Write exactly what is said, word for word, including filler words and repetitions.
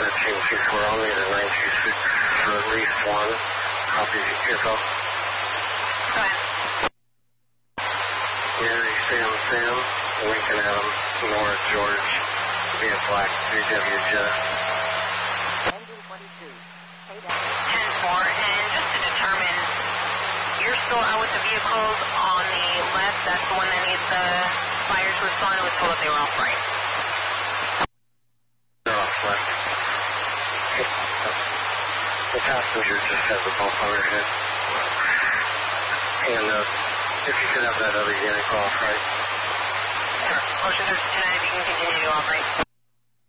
thirteen two four only to nine two six for at least one. Copy yourself. Go ahead. Mary Sam Sam, Lincoln Adam, North George, via Black three W Jet. Engine twenty-two. ten four, and just to determine, you're still out with the vehicles on the left. That's the one that needs the fires responded. Was told that they were off right. They're off left. The passenger just has a bump on her head. And uh, if you could have that other unit go off right. Sure. Motion to nine, if you can continue to off right.